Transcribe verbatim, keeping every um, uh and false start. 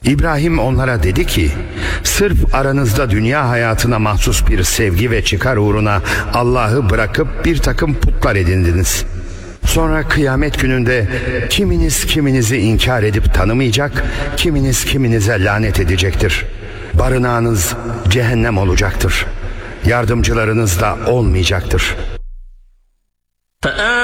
İbrahim onlara dedi ki, sırf aranızda dünya hayatına mahsus bir sevgi ve çıkar uğruna Allah'ı bırakıp bir takım putlar edindiniz. Sonra kıyamet gününde kiminiz kiminizi inkar edip tanımayacak, kiminiz kiminize lanet edecektir. Barınağınız cehennem olacaktır. Yardımcılarınız da olmayacaktır.